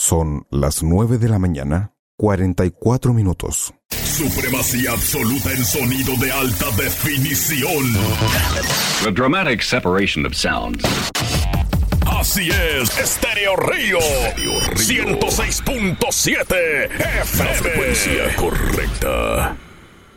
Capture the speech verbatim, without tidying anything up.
Son las nueve de la mañana, cuarenta y cuatro minutos. Supremacía absoluta en sonido de alta definición. The dramatic separation of sounds. Así es, Estéreo Río, ciento seis punto siete F M. La frecuencia correcta.